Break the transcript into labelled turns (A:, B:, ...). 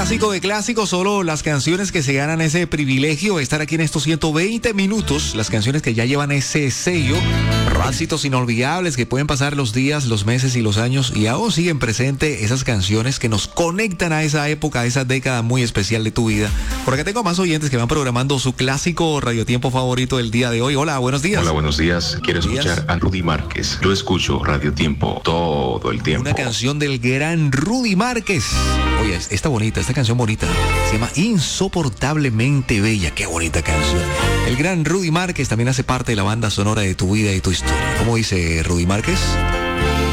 A: Clásico de clásicos, solo las canciones que se ganan ese privilegio de estar aquí en estos 120 minutos, las canciones que ya llevan ese sello, éxitos inolvidables que pueden pasar los días, los meses y los años y aún siguen presentes esas canciones que nos conectan a esa época, a esa década muy especial de tu vida. Por acá tengo más oyentes que van programando su clásico radiotiempo favorito del día de hoy. Hola, buenos días.
B: Hola, buenos días. Quiero escuchar a Rudy Márquez. Yo escucho Radio Tiempo todo el tiempo.
A: Una canción del gran Rudy Márquez. Oye, está bonita, esta canción bonita. Se llama Insoportablemente Bella. Qué bonita canción. El gran Rudy Márquez también hace parte de la banda sonora de tu vida y tu historia. ¿Cómo dice Rudy Márquez?